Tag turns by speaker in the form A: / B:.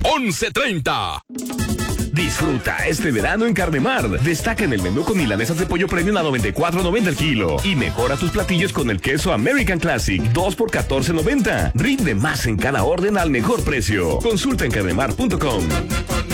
A: 11:30.
B: Disfruta este verano en Carnemar. Destaca en el menú con milanesas de pollo premium a $94.90 el kilo. Y mejora tus platillos con el queso American Classic, 2 por $14.90. Rinde más en cada orden al mejor precio. Consulta en carnemar.com.